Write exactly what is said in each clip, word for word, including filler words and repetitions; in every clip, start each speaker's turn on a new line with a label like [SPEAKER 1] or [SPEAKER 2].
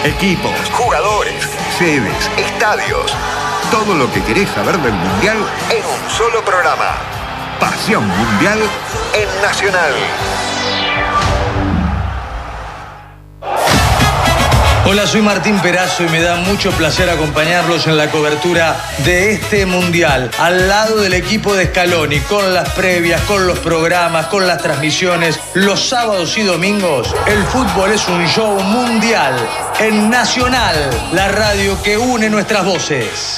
[SPEAKER 1] Equipos, jugadores, sedes, estadios. Todo lo que querés saber del Mundial en un solo programa. Pasión Mundial en Nacional.
[SPEAKER 2] Hola, soy Martín Perazo y me da mucho placer acompañarlos en la cobertura de este Mundial, al lado del equipo de Scaloni, con las previas, con los programas, con las transmisiones. Los sábados y domingos, el fútbol es un show mundial en Nacional, la radio que une nuestras voces.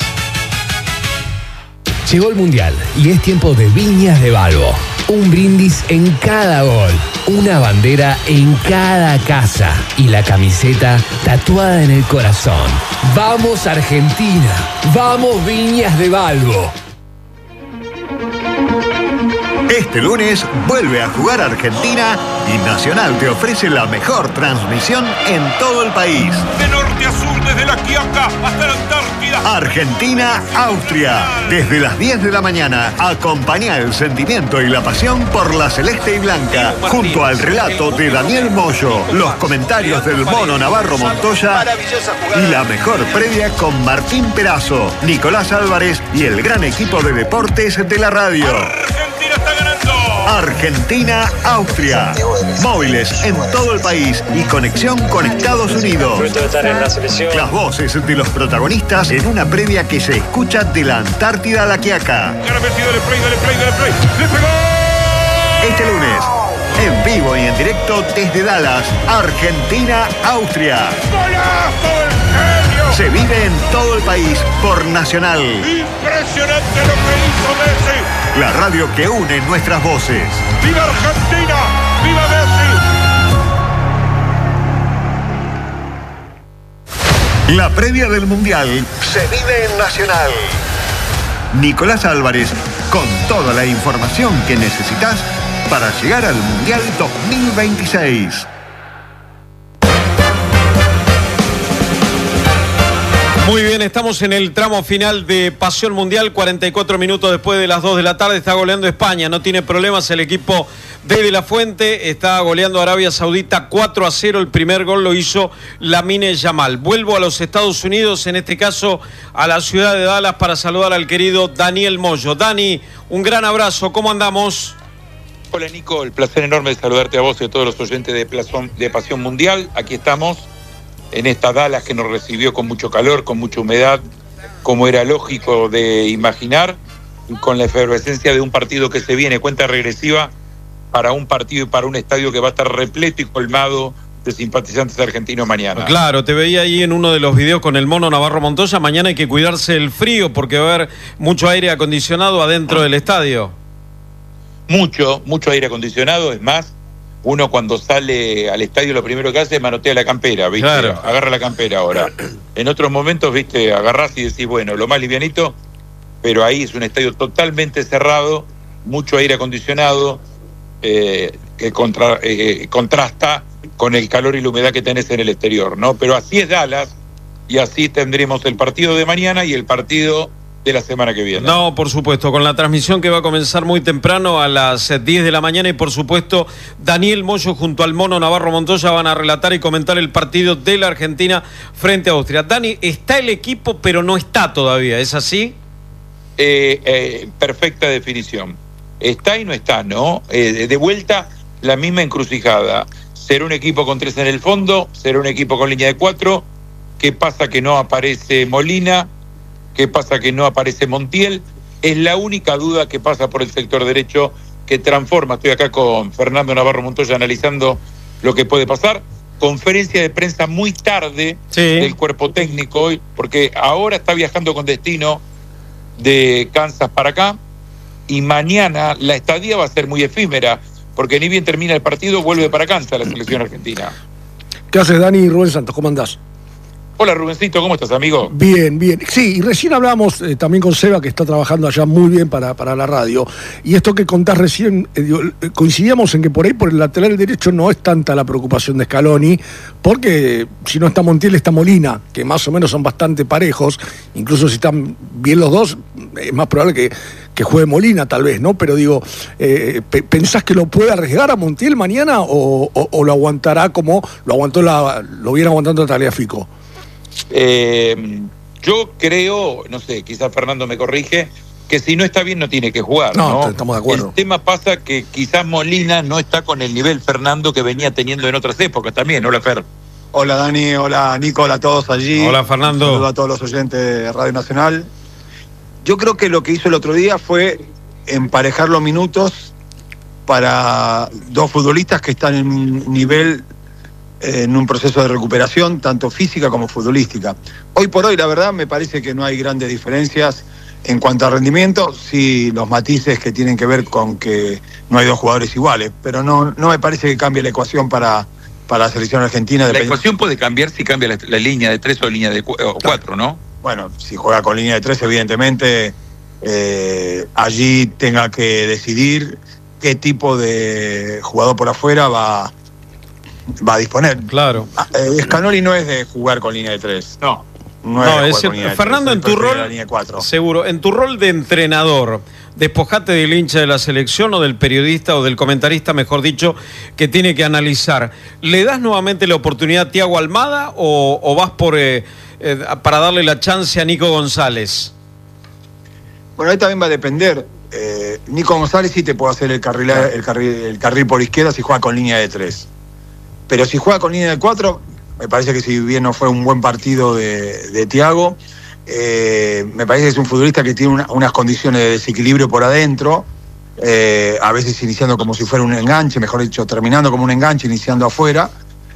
[SPEAKER 3] Llegó el Mundial y es tiempo de Viñas de Balbo. Un brindis en cada gol, una bandera en cada casa y la camiseta tatuada en el corazón. ¡Vamos Argentina! ¡Vamos Viñas de Balbo!
[SPEAKER 1] Este lunes vuelve a jugar Argentina y Nacional te ofrece la mejor transmisión en todo el país.
[SPEAKER 4] De norte a sur, desde la Quiaca hasta la Antártida.
[SPEAKER 1] Argentina-Austria. Desde las diez de la mañana, acompañá el sentimiento y la pasión por la celeste y blanca. Junto al relato de Daniel Moyo, los comentarios del Mono Navarro Montoya y la mejor previa con Martín Perazo, Nicolás Álvarez y el gran equipo de deportes de la radio.
[SPEAKER 4] Argentina está ganando.
[SPEAKER 1] Argentina-Austria. Móviles en todo el país y conexión con Estados Unidos. Las voces de los protagonistas en una previa que se escucha de la Antártida a la Quiaca. Este lunes, en vivo y en directo desde Dallas, Argentina-Austria. Se vive en todo el país por Nacional.
[SPEAKER 4] Impresionante lo que hizo Messi.
[SPEAKER 1] La radio que une nuestras voces.
[SPEAKER 4] ¡Viva Argentina! ¡Viva Messi!
[SPEAKER 1] La previa del Mundial se vive en Nacional. Nicolás Álvarez con toda la información que necesitas para llegar al Mundial dos mil veintiséis.
[SPEAKER 5] Muy bien, estamos en el tramo final de Pasión Mundial, cuarenta y cuatro minutos después de las dos de la tarde, está goleando España, no tiene problemas el equipo de De La Fuente, está goleando Arabia Saudita cuatro a cero, el primer gol lo hizo Lamine Yamal. Vuelvo a los Estados Unidos, en este caso a la ciudad de Dallas, para saludar al querido Daniel Moyo. Dani, un gran abrazo, ¿cómo andamos?
[SPEAKER 6] Hola Nico, el placer enorme de saludarte a vos y a todos los oyentes de, Plazón, de Pasión Mundial. Aquí estamos en esta Dallas que nos recibió con mucho calor, con mucha humedad, como era lógico de imaginar, y con la efervescencia de un partido que se viene, cuenta regresiva para un partido y para un estadio que va a estar repleto y colmado de simpatizantes argentinos mañana.
[SPEAKER 5] Claro, te veía ahí en uno de los videos con el Mono Navarro Montoya. Mañana hay que cuidarse del frío porque va a haber mucho aire acondicionado adentro del estadio.
[SPEAKER 6] Mucho, mucho aire acondicionado, es más, uno cuando sale al estadio lo primero que hace es manotea la campera, ¿viste? Claro. Agarra la campera ahora. En otros momentos, ¿viste? Agarrás y decís, bueno, lo más livianito, pero ahí es un estadio totalmente cerrado, mucho aire acondicionado, eh, que contra, eh, contrasta con el calor y la humedad que tenés en el exterior, ¿no? Pero así es Dallas, y así tendremos el partido de mañana y el partido de la semana que viene.
[SPEAKER 5] No, por supuesto, con la transmisión que va a comenzar muy temprano a las diez de la mañana y por supuesto Daniel Moyo junto al Mono Navarro Montoya van a relatar y comentar el partido de la Argentina frente a Austria. Dani, está el equipo pero no está todavía, ¿es así?
[SPEAKER 6] Eh, eh, perfecta definición. Está y no está, ¿no? Eh, de vuelta la misma encrucijada. Será un equipo con tres en el fondo, será un equipo con línea de cuatro. ¿Qué pasa que no aparece Molina? ¿Qué pasa que no aparece Montiel? Es la única duda que pasa por el sector derecho que transforma. Estoy acá con Fernando Navarro Montoya analizando lo que puede pasar. Conferencia de prensa muy tarde sí. del cuerpo técnico hoy, porque ahora está viajando con destino de Kansas para acá y mañana la estadía va a ser muy efímera, porque ni bien termina el partido vuelve para Kansas la selección argentina.
[SPEAKER 7] ¿Qué haces, Dani? Rubén Santos, ¿cómo andás?
[SPEAKER 6] Hola Rubencito, ¿cómo estás, amigo?
[SPEAKER 7] Bien, bien. Sí, y recién hablábamos eh, también con Seba, que está trabajando allá muy bien para, para la radio. Y esto que contás recién, eh, digo, coincidíamos en que por ahí, por el lateral derecho, no es tanta la preocupación de Scaloni, porque si no está Montiel, está Molina, que más o menos son bastante parejos. Incluso si están bien los dos, es más probable que, que juegue Molina, tal vez, ¿no? Pero digo, eh, ¿pensás que lo puede arriesgar a Montiel mañana o, o, o lo aguantará como lo aguantó la, lo viene aguantando Tagliafico?
[SPEAKER 6] Eh, yo creo, no sé, quizás Fernando me corrige, que si no está bien no tiene que jugar, ¿no?
[SPEAKER 7] No, estamos de acuerdo.
[SPEAKER 6] El tema pasa que quizás Molina no está con el nivel, Fernando, que venía teniendo en otras épocas también. Hola, Fer.
[SPEAKER 8] Hola, Dani. Hola, Nico. Hola a todos allí.
[SPEAKER 5] Hola, Fernando.
[SPEAKER 8] Saludo a todos los oyentes de Radio Nacional. Yo creo que lo que hizo el otro día fue emparejar los minutos para dos futbolistas que están en un nivel, en un proceso de recuperación, tanto física como futbolística. Hoy por hoy, la verdad, me parece que no hay grandes diferencias en cuanto a rendimiento, sí los matices que tienen que ver con que no hay dos jugadores iguales, pero no, no me parece que cambie la ecuación para, para la selección argentina.
[SPEAKER 6] La ecuación puede cambiar si cambia la, la línea de tres o línea de cu o cuatro, ¿no?
[SPEAKER 8] Bueno, si juega con línea de tres, evidentemente eh, allí tenga que decidir qué tipo de jugador por afuera va, va a disponer.
[SPEAKER 5] Claro.
[SPEAKER 8] Eh, Scaloni no es de jugar con línea de tres.
[SPEAKER 6] No.
[SPEAKER 5] No, no es cierto. Fernando, en tu rol, seguro, en tu rol de entrenador, despojate del hincha de la selección o del periodista o del comentarista, mejor dicho, que tiene que analizar. ¿Le das nuevamente la oportunidad a Thiago Almada o, o vas por eh, eh, para darle la chance a Nico González?
[SPEAKER 8] Bueno, ahí también va a depender. Eh, Nico González sí te puede hacer el carril, el, carril, el carril por izquierda si juega con línea de tres. Pero si juega con línea de cuatro... Me parece que si bien no fue un buen partido de, de Thiago, eh, me parece que es un futbolista que tiene una, unas condiciones de desequilibrio por adentro, eh, a veces iniciando como si fuera un enganche, mejor dicho, terminando como un enganche, iniciando afuera,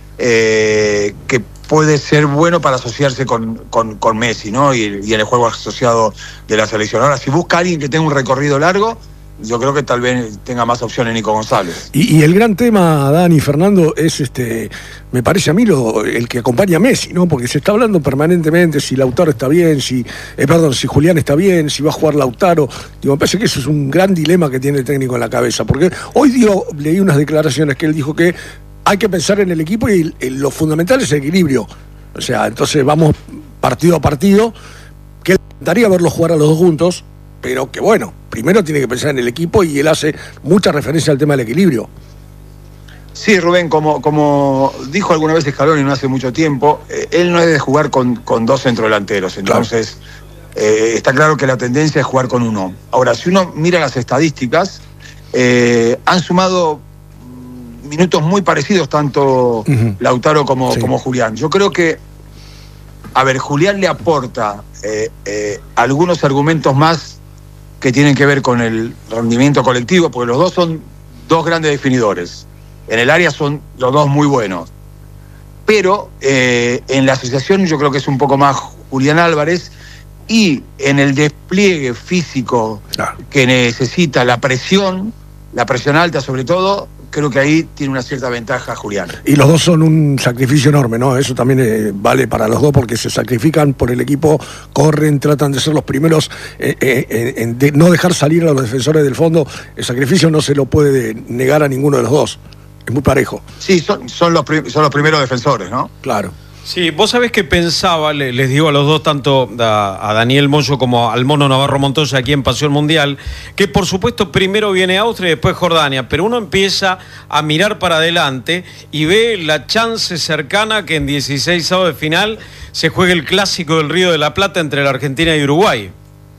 [SPEAKER 8] eh, que puede ser bueno para asociarse con, con, con Messi, ¿no? Y, y en el juego asociado de la selección. Ahora, si busca a alguien que tenga un recorrido largo, yo creo que tal vez tenga más opciones Nico González.
[SPEAKER 7] Y, y el gran tema, Dani, Fernando, es este, me parece a mí lo, el que acompaña a Messi, ¿no? Porque se está hablando permanentemente si Lautaro está bien, si, eh, perdón, si Julián está bien, si va a jugar Lautaro. Digo, me parece que eso es un gran dilema que tiene el técnico en la cabeza. Porque hoy dio, leí unas declaraciones que él dijo que hay que pensar en el equipo y el, el, lo fundamental es el equilibrio. O sea, entonces vamos partido a partido, que él intentaría verlos jugar a los dos juntos, pero que bueno, primero tiene que pensar en el equipo y él hace mucha referencia al tema del equilibrio.
[SPEAKER 8] Sí, Rubén, como, como dijo alguna vez Scaloni no hace mucho tiempo, eh, él no es de jugar con, con dos centrodelanteros, entonces claro. Eh, está claro que la tendencia es jugar con uno. Ahora, si uno mira las estadísticas, eh, han sumado minutos muy parecidos tanto uh-huh. Lautaro como, sí. como Julián. Yo creo que, a ver, Julián le aporta eh, eh, algunos argumentos más que tienen que ver con el rendimiento colectivo, porque los dos son dos grandes definidores. En el área son los dos muy buenos. Pero eh, en la asociación yo creo que es un poco más Julián Álvarez, y en el despliegue físico claro. que necesita la presión, la presión alta sobre todo, creo que ahí tiene una cierta ventaja Julián.
[SPEAKER 7] Y los dos son un sacrificio enorme, ¿no? Eso también eh, vale para los dos porque se sacrifican por el equipo, corren, tratan de ser los primeros eh, eh, en de no dejar salir a los defensores del fondo. El sacrificio no se lo puede negar a ninguno de los dos. Es muy parejo.
[SPEAKER 8] Sí, son, son, los, son los primeros defensores, ¿no?
[SPEAKER 7] Claro.
[SPEAKER 5] Sí, vos sabés que pensaba, le, les digo a los dos, tanto a, a Daniel Moyo como al Mono Navarro Montoya aquí en Pasión Mundial, que por supuesto primero viene Austria y después Jordania, pero uno empieza a mirar para adelante y ve la chance cercana que en dieciséis avos de final se juegue el clásico del Río de la Plata entre la Argentina y Uruguay.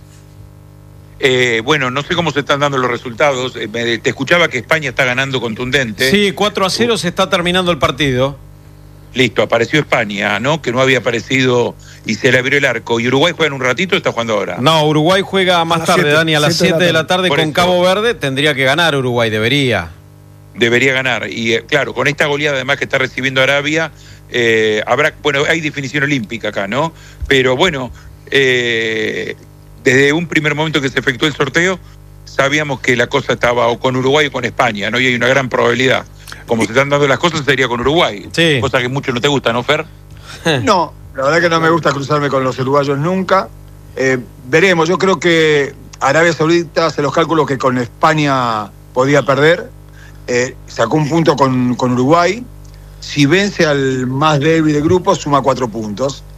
[SPEAKER 6] Eh, bueno, no sé cómo se están dando los resultados. Eh, me, te escuchaba que España está ganando contundente.
[SPEAKER 5] Sí, cuatro a cero uh. se está terminando el partido.
[SPEAKER 6] Listo, apareció España, ¿no? Que no había aparecido y se le abrió el arco. ¿Y Uruguay juega en un ratito o está jugando ahora?
[SPEAKER 5] No, Uruguay juega más tarde, siete, Dani, a las siete de la tarde con eso. Cabo Verde. Tendría que ganar Uruguay, debería.
[SPEAKER 6] Debería ganar. Y eh, claro, con esta goleada además que está recibiendo Arabia, eh, habrá, bueno, hay definición olímpica acá, ¿no? Pero bueno, eh, desde un primer momento que se efectuó el sorteo, sabíamos que la cosa estaba o con Uruguay o con España, ¿no? Y hay una gran probabilidad. Como se están dando las cosas, sería con Uruguay.
[SPEAKER 5] Sí.
[SPEAKER 6] Cosa que mucho no te gusta, ¿no, Fer?
[SPEAKER 8] No, la verdad que no me gusta cruzarme con los uruguayos nunca. Eh, veremos, yo creo que Arabia Saudita hace los cálculos que con España podía perder. Eh, sacó un punto con, con Uruguay. Si vence al más débil del grupo, suma cuatro puntos.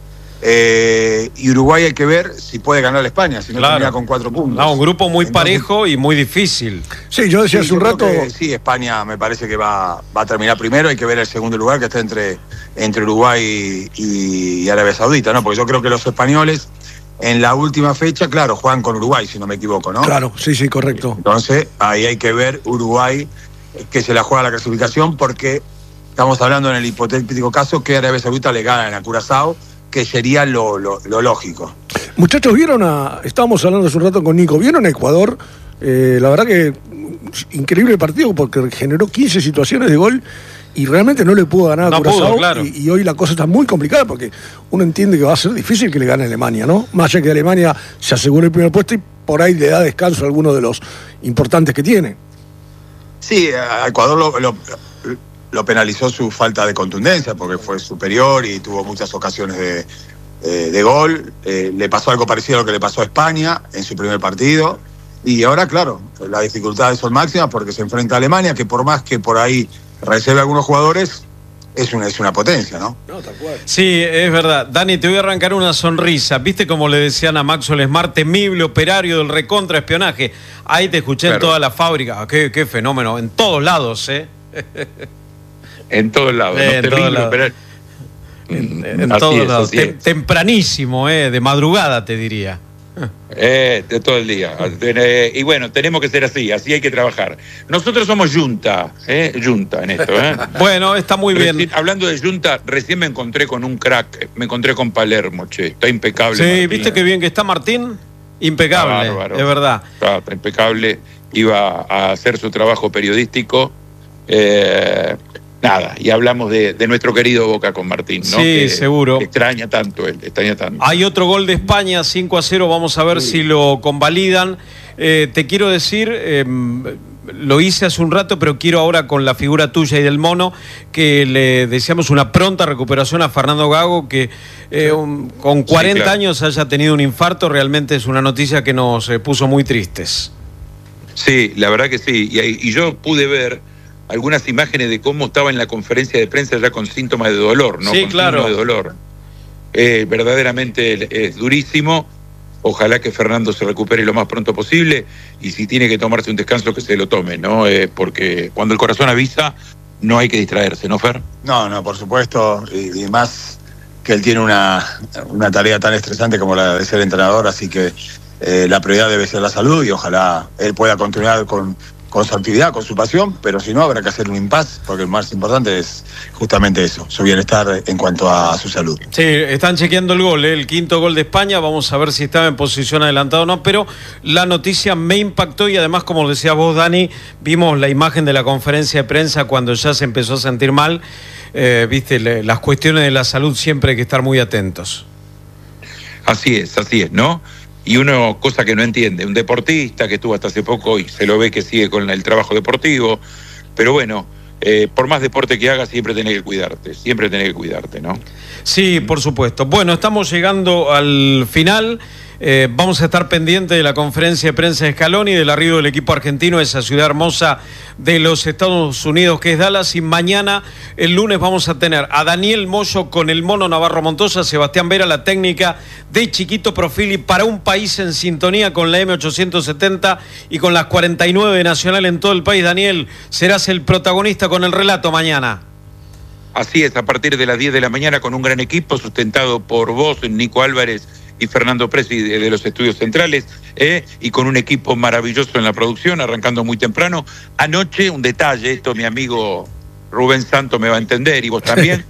[SPEAKER 8] Eh, y Uruguay hay que ver si puede ganar a España, si no
[SPEAKER 5] Claro.
[SPEAKER 8] termina con cuatro puntos.
[SPEAKER 5] No, un grupo muy
[SPEAKER 8] Entonces,
[SPEAKER 5] parejo y muy difícil.
[SPEAKER 7] Sí, yo decía
[SPEAKER 8] sí,
[SPEAKER 7] hace un
[SPEAKER 8] yo
[SPEAKER 7] rato.
[SPEAKER 8] creo que sí, España me parece que va, va a terminar primero. Hay que ver el segundo lugar, que está entre, entre Uruguay y, y Arabia Saudita, ¿no? Porque yo creo que los españoles en la última fecha, claro, juegan con Uruguay, si no me equivoco, ¿no?
[SPEAKER 7] Claro, sí, sí, correcto.
[SPEAKER 8] Entonces, ahí hay que ver Uruguay, que se la juega la clasificación, porque estamos hablando en el hipotético caso que Arabia Saudita le gana a Curazao, que sería lo, lo, lo lógico.
[SPEAKER 7] Muchachos, vieron a. Estábamos hablando hace un rato con Nico, ¿vieron a Ecuador? Eh, la verdad que increíble partido porque generó quince situaciones de gol y realmente no le pudo ganar a
[SPEAKER 5] No
[SPEAKER 7] Curazao.
[SPEAKER 5] pudo, claro.
[SPEAKER 7] y, y hoy la cosa está muy complicada porque uno entiende que va a ser difícil que le gane a Alemania, ¿no? Más allá que Alemania se asegure el primer puesto y por ahí le da descanso a alguno de los importantes que tiene.
[SPEAKER 8] Sí, a Ecuador lo, lo, lo penalizó su falta de contundencia porque fue superior y tuvo muchas ocasiones de, de, de gol. Eh, le pasó algo parecido a lo que le pasó a España en su primer partido. Y ahora, claro, las dificultades son máximas porque se enfrenta a Alemania, que por más que por ahí reserve algunos jugadores, es una, es una potencia, ¿no?
[SPEAKER 7] No, tal cual.
[SPEAKER 5] Sí, es verdad. Dani, te voy a arrancar una sonrisa. ¿Viste cómo le decían a Maxwell Smart, temible operario del recontraespionaje? Ahí te escuché
[SPEAKER 6] Claro.
[SPEAKER 5] en toda la fábrica. Ah, qué, qué fenómeno. En todos lados, ¿eh?
[SPEAKER 6] En todos lados,
[SPEAKER 5] Eh,
[SPEAKER 6] ¿no?
[SPEAKER 5] en
[SPEAKER 6] Terrible
[SPEAKER 5] todos lados.
[SPEAKER 6] operar-
[SPEAKER 5] En, en
[SPEAKER 6] Así
[SPEAKER 5] todos
[SPEAKER 6] es,
[SPEAKER 5] lados.
[SPEAKER 6] así
[SPEAKER 5] Tem-
[SPEAKER 6] es.
[SPEAKER 5] tempranísimo, ¿eh? De madrugada, te diría.
[SPEAKER 6] Eh, de todo el día. Eh, y bueno, tenemos que ser así, así hay que trabajar. Nosotros somos yunta, ¿eh? Yunta en esto, ¿eh?
[SPEAKER 5] Bueno, está muy bien.
[SPEAKER 6] Recién- hablando de yunta, recién me encontré con un crack, me encontré con Palermo, che, está impecable.
[SPEAKER 5] Sí,
[SPEAKER 6] Martín.
[SPEAKER 5] ¿viste qué bien que está Martín? Impecable,
[SPEAKER 6] Está bárbaro.
[SPEAKER 5] es verdad.
[SPEAKER 6] Está, está impecable, iba a hacer su trabajo periodístico. Eh, nada, y hablamos de, de nuestro querido Boca con Martín, ¿no?
[SPEAKER 5] Sí,
[SPEAKER 6] Que
[SPEAKER 5] seguro.
[SPEAKER 6] Extraña tanto él, extraña tanto.
[SPEAKER 5] Hay otro gol de España, cinco a cero, vamos a ver si lo convalidan. Eh, te quiero decir, eh, lo hice hace un rato, pero quiero ahora con la figura tuya y del Mono, que le deseamos una pronta recuperación a Fernando Gago, que eh, un- con cuarenta
[SPEAKER 6] claro.
[SPEAKER 5] años haya tenido un infarto, realmente es una noticia que nos eh, puso muy tristes.
[SPEAKER 6] Sí, la verdad que sí. Y, y yo pude ver algunas imágenes de cómo estaba en la conferencia de prensa ya con síntomas de dolor, ¿no?
[SPEAKER 5] Sí,
[SPEAKER 6] con
[SPEAKER 5] claro.
[SPEAKER 6] signos de dolor. Eh, verdaderamente es durísimo. Ojalá que Fernando se recupere lo más pronto posible y si tiene que tomarse un descanso que se lo tome, ¿no? Eh, porque cuando el corazón avisa no hay que distraerse, ¿no, Fer?
[SPEAKER 8] No, no, por supuesto, y, y más que él tiene una, una tarea tan estresante como la de ser entrenador, así que eh, la prioridad debe ser la salud y ojalá él pueda continuar con, con su actividad, con su pasión, pero si no habrá que hacer un impasse, porque lo más importante es justamente eso, su bienestar en cuanto a su salud.
[SPEAKER 5] Sí, están chequeando el gol, ¿eh? El quinto gol de España, vamos a ver si estaba en posición adelantada o no, pero la noticia me impactó y además, como decías vos, Dani, vimos la imagen de la conferencia de prensa cuando ya se empezó a sentir mal, eh, viste, le, las cuestiones de la salud siempre hay que estar muy atentos.
[SPEAKER 6] Así es, así es, ¿no? Y uno, cosa que no entiende, un deportista que estuvo hasta hace poco y se lo ve que sigue con el trabajo deportivo, pero bueno, eh, por más deporte que hagas, siempre tenés que cuidarte, siempre tenés que cuidarte, ¿no?
[SPEAKER 5] Sí, por supuesto. Bueno, estamos llegando al final. Eh, vamos a estar pendientes de la conferencia de prensa de Scaloni y del arribo del equipo argentino a esa ciudad hermosa de los Estados Unidos que es Dallas. Y mañana, el lunes, vamos a tener a Daniel Moyo con el Mono Navarro Montoya, Sebastián Vera, la técnica de Chiquito Profili para un país en sintonía con la M ochocientos setenta y con las cuarenta y nueve de Nacional en todo el país. Daniel, serás el protagonista con el relato mañana.
[SPEAKER 6] Así es, a partir de las diez de la mañana con un gran equipo sustentado por vos, Nico Álvarez y Fernando Presi de, de los estudios centrales, eh, y con un equipo maravilloso en la producción, arrancando muy temprano. Anoche, un detalle, esto mi amigo Rubén Santo me va a entender y vos también,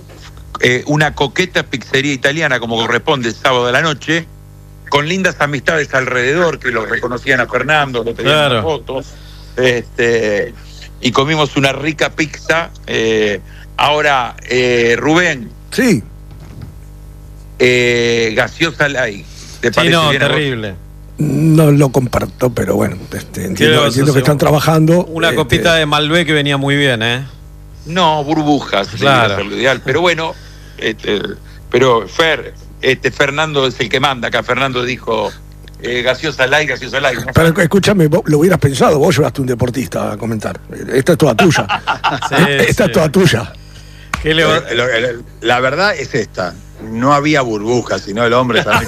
[SPEAKER 6] eh, una coqueta pizzería italiana como corresponde el sábado de la noche, con lindas amistades alrededor que lo reconocían a Fernando, le pedían
[SPEAKER 5] Claro.
[SPEAKER 6] fotos, este, y comimos una rica pizza. eh, ahora, eh, Rubén,
[SPEAKER 7] Sí,
[SPEAKER 6] eh, gaseosa light. ¿Te
[SPEAKER 5] Sí,
[SPEAKER 6] parece
[SPEAKER 5] no,
[SPEAKER 6] bien a vos?
[SPEAKER 5] terrible.
[SPEAKER 7] no lo comparto, pero bueno, este,
[SPEAKER 5] ¿Qué
[SPEAKER 7] entiendo,
[SPEAKER 5] vas a
[SPEAKER 7] entiendo que
[SPEAKER 5] hacer?
[SPEAKER 7] están trabajando.
[SPEAKER 5] Una
[SPEAKER 7] este,
[SPEAKER 5] copita de Malbec que venía muy bien, ¿eh?
[SPEAKER 6] No, burbujas,
[SPEAKER 5] Claro.
[SPEAKER 6] debería ser lo ideal. Pero bueno, este, pero Fer, este Fernando es el que manda acá. Fernando dijo eh, gaseosa light, gaseosa light. ¿no?
[SPEAKER 7] Pero escúchame, vos lo hubieras pensado, vos llevaste un deportista a comentar. Esta es toda tuya.
[SPEAKER 5] Sí,
[SPEAKER 7] Esta
[SPEAKER 5] sí.
[SPEAKER 7] es toda tuya.
[SPEAKER 5] ¿Qué le va-
[SPEAKER 8] Eh, lo- el- la verdad es esta. no había burbujas, sino el hombre también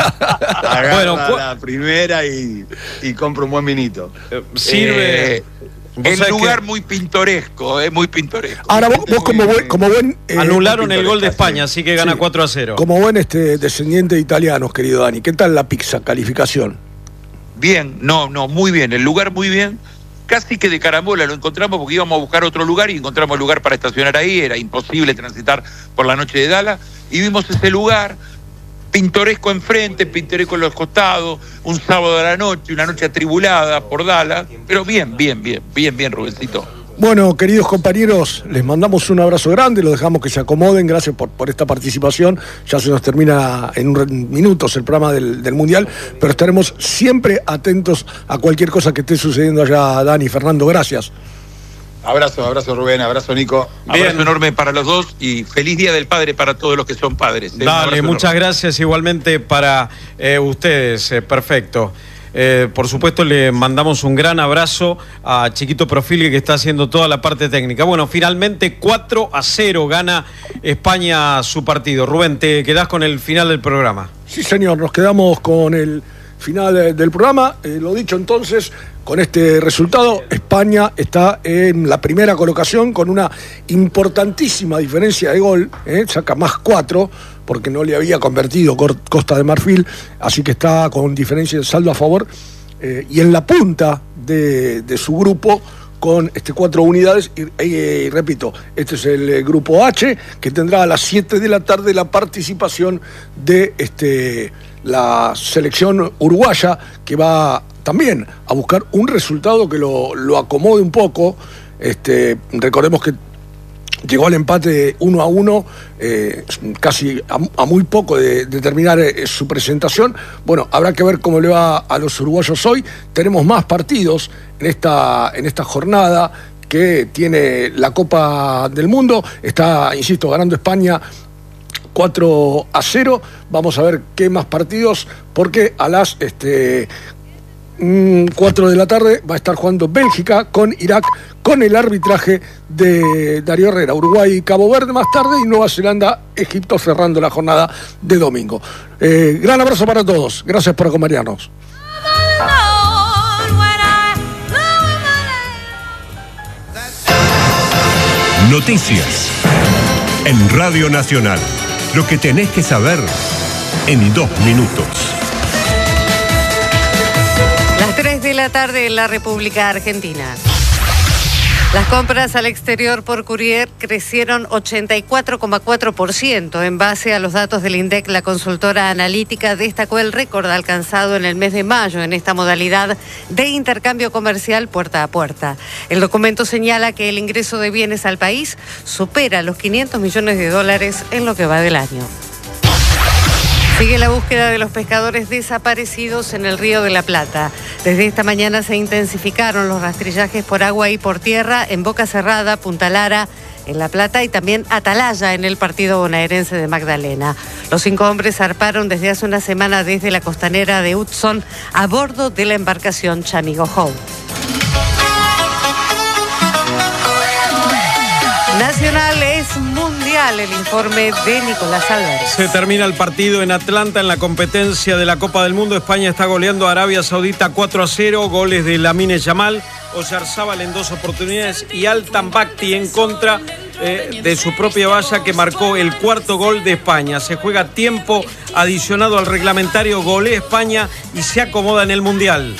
[SPEAKER 8] agarra
[SPEAKER 5] Bueno,
[SPEAKER 8] la primera y, y compra un buen vinito.
[SPEAKER 5] Sirve.
[SPEAKER 6] Eh, el lugar que... muy pintoresco, es eh, muy pintoresco.
[SPEAKER 7] Ahora vos, vos como buen, como buen
[SPEAKER 5] eh, anularon el gol de España, así que gana sí. cuatro a cero.
[SPEAKER 7] Como buen este descendiente de italianos, querido Dani, ¿qué tal la pizza? Calificación.
[SPEAKER 6] Bien, no, no, muy bien, el lugar muy bien. Casi que de carambola lo encontramos porque íbamos a buscar otro lugar y encontramos lugar para estacionar ahí, era imposible transitar por la noche de Dallas, y vimos ese lugar, pintoresco enfrente, pintoresco en los costados, un sábado de la noche, una noche atribulada por Dallas, pero bien, bien, bien, bien, bien, Rubencito.
[SPEAKER 7] Bueno, queridos compañeros, les mandamos un abrazo grande, los dejamos que se acomoden, gracias por, por esta participación. Ya se nos termina en un minutos el programa del, del Mundial, pero estaremos siempre atentos a cualquier cosa que esté sucediendo allá, Dani, Fernando, gracias.
[SPEAKER 8] Abrazo, abrazo Rubén, abrazo Nico.
[SPEAKER 6] Bien. Abrazo enorme para los dos y feliz Día del Padre para todos los que son padres.
[SPEAKER 5] Dale, muchas enorme. gracias igualmente para eh, ustedes, eh, perfecto. Eh, por supuesto le mandamos un gran abrazo a Chiquito Profili que está haciendo toda la parte técnica. Bueno, finalmente cuatro a cero gana España su partido. Rubén, te quedás con el final del programa.
[SPEAKER 7] Sí, señor, nos quedamos con el final del programa. Eh, lo dicho entonces, con este resultado, España está en la primera colocación con una importantísima diferencia de gol, eh, saca más cuatro, porque no le había convertido Costa de Marfil, así que está con diferencia de saldo a favor, eh, y en la punta de, de su grupo con este, cuatro unidades, y, y, y repito, este es el eh, grupo H, que tendrá a las siete de la tarde la participación de este, la selección uruguaya, que va también a buscar un resultado que lo, lo acomode un poco. Este, recordemos que llegó al empate uno a uno, eh, casi a, a muy poco de, de terminar eh, su presentación. Bueno, habrá que ver cómo le va a los uruguayos hoy. Tenemos más partidos en esta, en esta jornada que tiene la Copa del Mundo. Está, insisto, ganando España cuatro a cero. Vamos a ver qué más partidos, porque a las este, cuatro de la tarde va a estar jugando Bélgica con Irak, con el arbitraje de Darío Herrera. Uruguay y Cabo Verde más tarde, y Nueva Zelanda, Egipto, cerrando la jornada de domingo. Eh, gran abrazo para todos, gracias por acompañarnos.
[SPEAKER 1] Noticias en Radio Nacional. Lo que tenés que saber en dos minutos.
[SPEAKER 9] Las tres de la tarde en la República Argentina. Las compras al exterior por courier crecieron ochenta y cuatro coma cuatro por ciento. En base a los datos del INDEC, la consultora analítica destacó el récord alcanzado en el mes de mayo en esta modalidad de intercambio comercial puerta a puerta. El documento señala que el ingreso de bienes al país supera los quinientos millones de dólares en lo que va del año. Sigue la búsqueda de los pescadores desaparecidos en el Río de la Plata. Desde esta mañana se intensificaron los rastrillajes por agua y por tierra en Boca Cerrada, Punta Lara, en La Plata, y también Atalaya, en el partido bonaerense de Magdalena. Los cinco hombres zarparon desde hace una semana desde la costanera de Hudson a bordo de la embarcación Chamigo Howe. Nacional es mundial, el informe de Nicolás Álvarez.
[SPEAKER 5] Se termina el partido en Atlanta en la competencia de la Copa del Mundo. España está goleando a Arabia Saudita cuatro a cero, goles de Lamine Yamal, Oyarzábal en dos oportunidades y Altan Bakhti en contra eh, de su propia valla, que marcó el cuarto gol de España. Se juega tiempo adicionado al reglamentario, golea España y se acomoda en el mundial.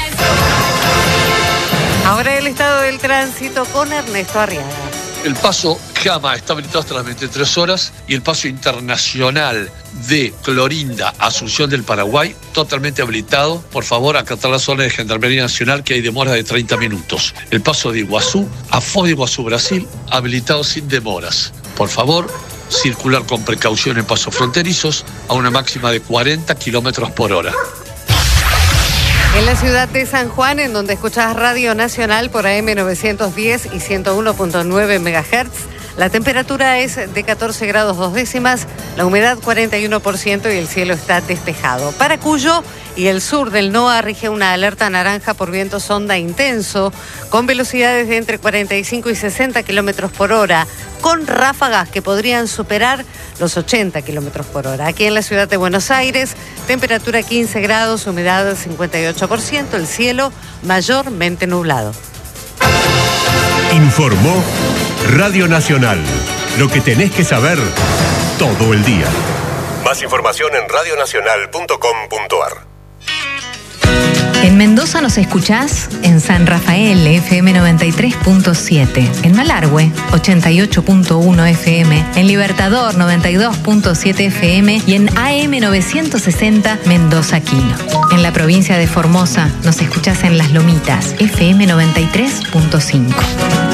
[SPEAKER 9] Ahora el estado del tránsito con Ernesto Arriaga.
[SPEAKER 10] El paso Jama está habilitado hasta las veintitrés horas y el paso internacional de Clorinda, Asunción del Paraguay, totalmente habilitado. Por favor, acatar las órdenes de Gendarmería Nacional, que hay demora de treinta minutos. El paso de Iguazú a Foz de Iguazú, Brasil, habilitado sin demoras. Por favor, circular con precaución en pasos fronterizos a una máxima de cuarenta kilómetros por hora.
[SPEAKER 9] En la ciudad de San Juan, en donde escuchás Radio Nacional por A M novecientos diez y ciento uno punto nueve megahertz, La temperatura es de catorce grados dos décimas, la humedad cuarenta y uno por ciento y el cielo está despejado. Para Cuyo y el sur del NOA rige una alerta naranja por viento sonda intenso, con velocidades de entre cuarenta y cinco y sesenta kilómetros por hora, con ráfagas que podrían superar los ochenta kilómetros por hora. Aquí en la ciudad de Buenos Aires, temperatura quince grados, humedad cincuenta y ocho por ciento, el cielo mayormente nublado.
[SPEAKER 11] Informó Radio Nacional. Lo que tenés que saber todo el día. Más información en radio nacional punto com punto a r.
[SPEAKER 12] En Mendoza nos escuchás en San Rafael, F M noventa y tres punto siete. En Malargüe, ochenta y ocho punto uno F M. En Libertador, noventa y dos punto siete F M. Y en A M novecientos sesenta, Mendoza Quino. En la provincia de Formosa nos escuchás en Las Lomitas, F M noventa y tres punto cinco.